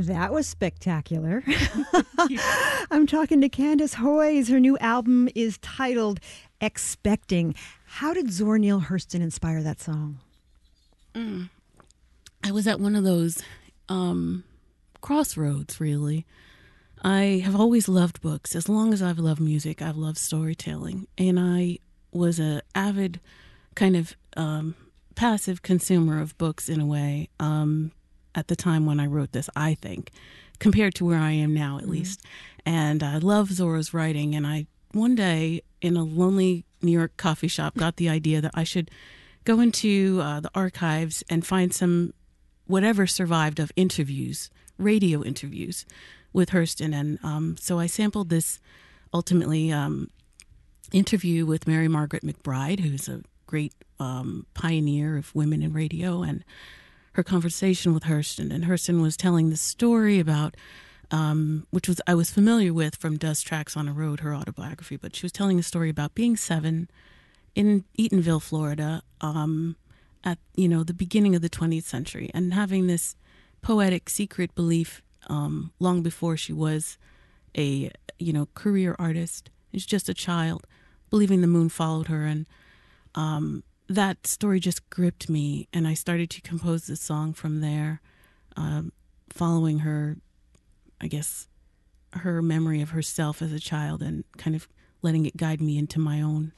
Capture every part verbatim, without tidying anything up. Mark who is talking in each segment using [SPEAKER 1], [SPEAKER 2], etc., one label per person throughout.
[SPEAKER 1] That was spectacular. I'm talking to Candace Hoyes. Her new album is titled Expecting. How did Zora Neale Hurston inspire that song?
[SPEAKER 2] Mm. I was at one of those um, crossroads, really. I have always loved books. As long as I've loved music, I've loved storytelling. And I was an avid kind of um, passive consumer of books in a way um, at the time when I wrote this, I think, compared to where I am now, at mm-hmm. least. And I love Zora's writing. And I, one day, in a lonely New York coffee shop, got the idea that I should go into uh, the archives and find some, whatever survived of interviews, radio interviews with Hurston. And um, so I sampled this, ultimately, um, interview with Mary Margaret McBride, who's a great um, pioneer of women in radio, and her conversation with Hurston. And Hurston was telling this story about, um, which was I was familiar with from Dust Tracks on a Road, her autobiography, but she was telling a story about being seven in Eatonville, Florida, um, at, you know, the beginning of the twentieth century, and having this poetic secret belief um, long before she was a, you know, career artist. She's just a child, believing the moon followed her. And um, that story just gripped me, and I started to compose this song from there, um, following her, I guess, her memory of herself as a child and kind of letting it guide me into my own.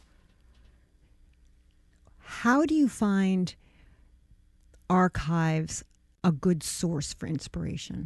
[SPEAKER 1] How do you find archives a good source for inspiration?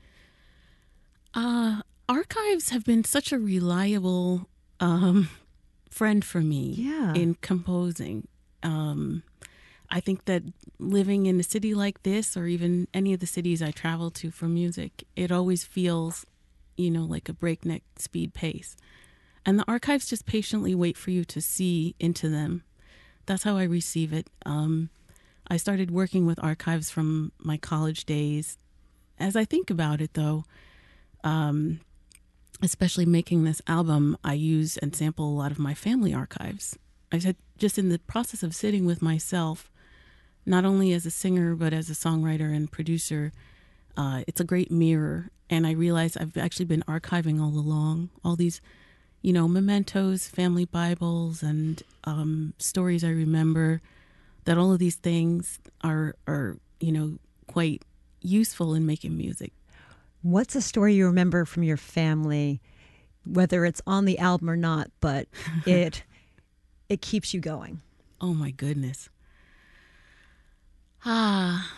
[SPEAKER 2] Uh, archives have been such a reliable um, friend for me
[SPEAKER 1] yeah.
[SPEAKER 2] in composing. Um, I think that living in a city like this, or even any of the cities I travel to for music, it always feels, you know, like a breakneck speed pace. And the archives just patiently wait for you to see into them. That's how I receive it. Um, I started working with archives from my college days. As I think about it, though, um, especially making this album, I use and sample a lot of my family archives. I said, just in the process of sitting with myself, not only as a singer, but as a songwriter and producer, uh, it's a great mirror. And I realized I've actually been archiving all along, all these, you know, mementos, family Bibles, and um, stories I remember, that all of these things are, are, you know, quite useful in making music.
[SPEAKER 1] What's a story you remember from your family, whether it's on the album or not, but it it keeps you going?
[SPEAKER 2] Oh, my goodness. Ah,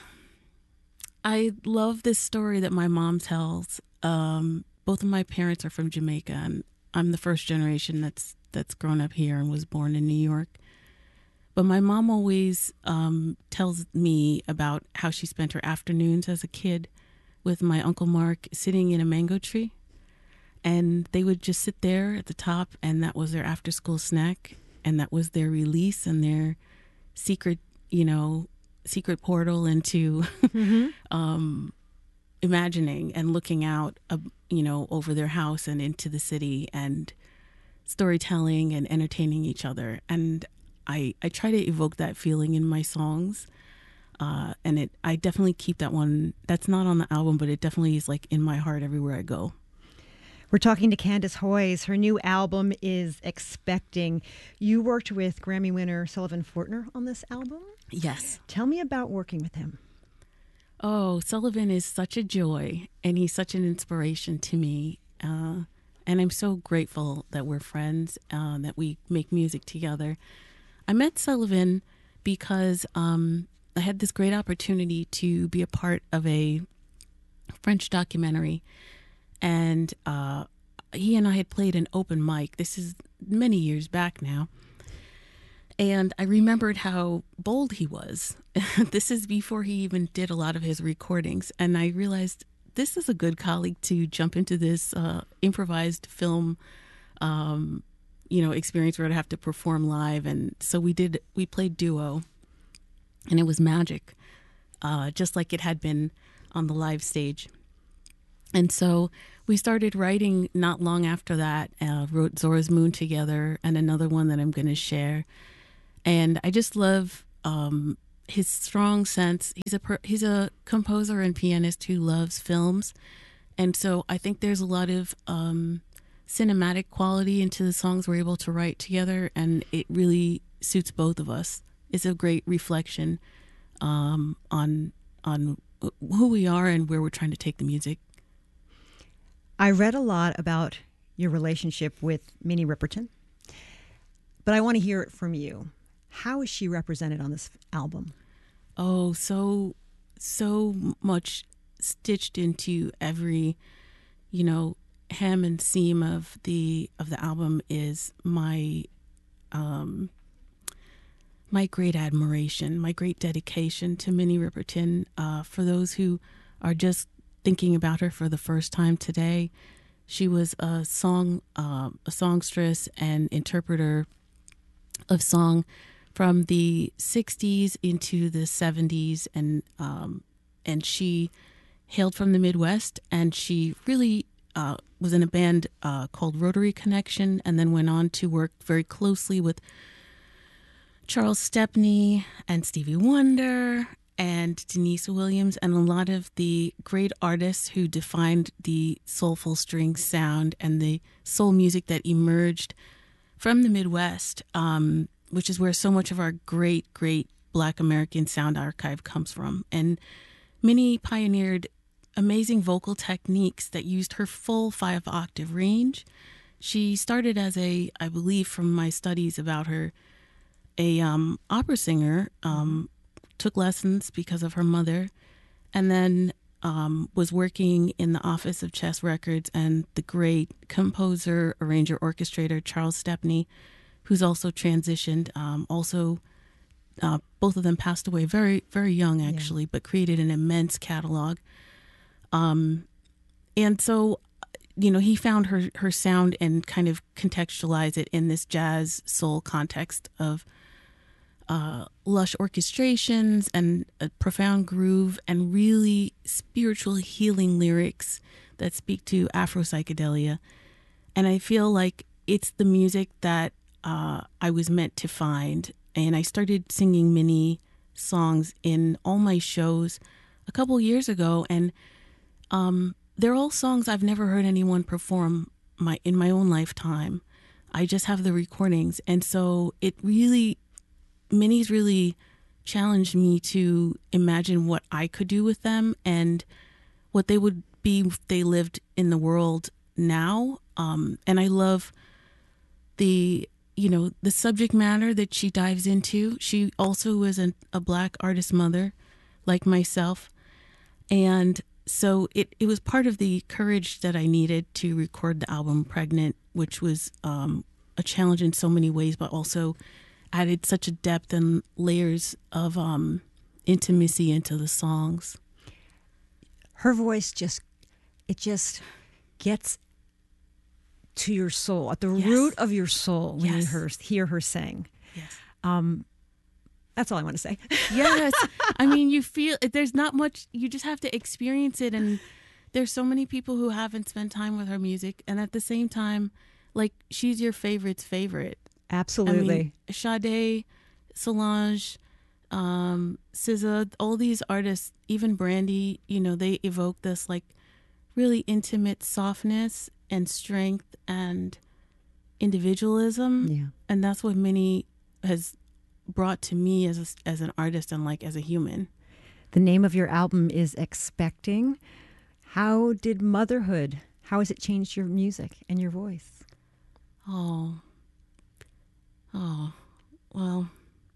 [SPEAKER 2] I love this story that my mom tells. Um, both of my parents are from Jamaica, and I'm the first generation that's that's grown up here and was born in New York. But my mom always um, tells me about how she spent her afternoons as a kid with my Uncle Mark sitting in a mango tree. And they would just sit there at the top, and that was their after-school snack, and that was their release and their secret, you know, secret portal into mm-hmm. um, imagining and looking out, uh, you know, over their house and into the city, and storytelling and entertaining each other. And I, I try to evoke that feeling in my songs. Uh, and it, I definitely keep that one. That's not on the album, but it definitely is like in my heart everywhere I go.
[SPEAKER 1] We're talking to Candace Hoyes. Her new album is Expecting. You worked with Grammy winner Sullivan Fortner on this album?
[SPEAKER 2] Yes.
[SPEAKER 1] Tell me about working with him.
[SPEAKER 2] Oh, Sullivan is such a joy, and he's such an inspiration to me. Uh, and I'm so grateful that we're friends, uh, that we make music together. I met Sullivan because um, I had this great opportunity to be a part of a French documentary. And uh, he and I had played an open mic. This is many years back now. And I remembered how bold he was. This is before he even did a lot of his recordings. And I realized this is a good colleague to jump into this uh, improvised film, um, you know, experience where I'd have to perform live. And so we did, we played duo, and it was magic, uh, just like it had been on the live stage. And so we started writing not long after that, uh, wrote Zora's Moon together, and another one that I'm going to share. And I just love um, his strong sense. He's a per, he's a composer and pianist who loves films, and so I think there's a lot of um, cinematic quality into the songs we're able to write together, and it really suits both of us. It's a great reflection um, on on who we are and where we're trying to take the music.
[SPEAKER 1] I read a lot about your relationship with Minnie Riperton, but I want to hear it from you. How is she represented on this album?
[SPEAKER 2] Oh, so so much stitched into every, you know, hem and seam of the of the album is my um my great admiration, my great dedication to Minnie Riperton. Uh, for those who are just thinking about her for the first time today, she was a song uh, a songstress and interpreter of song from the sixties into the seventies, and um, and she hailed from the Midwest, and she really uh, was in a band uh, called Rotary Connection, and then went on to work very closely with Charles Stepney and Stevie Wonder and Denise Williams and a lot of the great artists who defined the soulful string sound and the soul music that emerged from the Midwest, um, which is where so much of our great, great Black American sound archive comes from. And Minnie pioneered amazing vocal techniques that used her full five octave range. She started as a, I believe from my studies about her, a um, opera singer, um, took lessons because of her mother, and then um, was working in the office of Chess Records, and the great composer, arranger, orchestrator Charles Stepney, who's also transitioned, um, also uh, both of them passed away very, very young actually, yeah. but created an immense catalog. Um, and so, you know, he found her, her sound and kind of contextualized it in this jazz soul context of uh, lush orchestrations and a profound groove and really spiritual healing lyrics that speak to Afro psychedelia. And I feel like it's the music that uh, I was meant to find. And I started singing Minnie songs in all my shows a couple years ago. And um, they're all songs I've never heard anyone perform my in my own lifetime. I just have the recordings. And so it really, Minnie's really challenged me to imagine what I could do with them and what they would be if they lived in the world now. Um, and I love the, you know, the subject matter that she dives into. She also was an, a Black artist mother like myself. And so it, it was part of the courage that I needed to record the album Pregnant, which was um, a challenge in so many ways, but also added such a depth and layers of um, intimacy into the songs.
[SPEAKER 1] Her voice just, it just gets to your soul, at the yes. root of your soul when yes. you hear, hear her sing.
[SPEAKER 2] Yes.
[SPEAKER 1] Um, that's all I want to say.
[SPEAKER 2] Yes. I mean, you feel, there's not much, you just have to experience it. And there's so many people who haven't spent time with her music. And at the same time, like, she's your favorite's favorite.
[SPEAKER 1] Absolutely.
[SPEAKER 2] I mean, Sade, Solange, um, S Z A, all these artists, even Brandy, you know, they evoke this like really intimate softness and strength and individualism.
[SPEAKER 1] Yeah.
[SPEAKER 2] And that's what Minnie has brought to me as a, as an artist and like as a human.
[SPEAKER 1] The name of your album is Expecting. How did motherhood, how has it changed your music and your voice?
[SPEAKER 2] Oh, oh, well,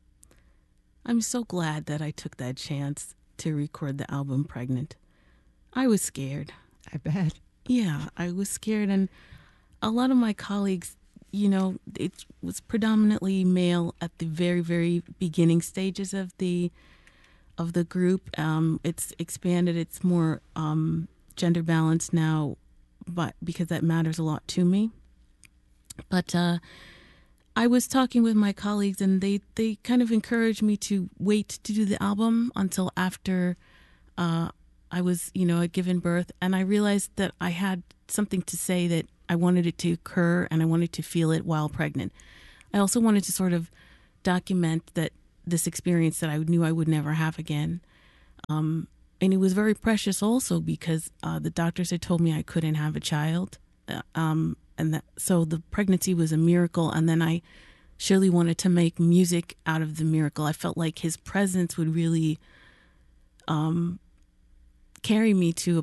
[SPEAKER 2] I'm so glad that I took that chance to record the album Pregnant. I was scared.
[SPEAKER 1] I bet.
[SPEAKER 2] Yeah, I was scared. And a lot of my colleagues, you know, it was predominantly male at the very, very beginning stages of the of the group. Um, it's expanded. It's more um, gender balanced now, but because that matters a lot to me. But uh, I was talking with my colleagues, and they, they kind of encouraged me to wait to do the album until after uh, I was, you know, had given birth. And I realized that I had something to say, that I wanted it to occur and I wanted to feel it while pregnant. I also wanted to sort of document that this experience that I knew I would never have again. Um, and it was very precious also because uh, the doctors had told me I couldn't have a child. Uh, um, and that, so the pregnancy was a miracle. And then I surely wanted to make music out of the miracle. I felt like his presence would really um, carry me to a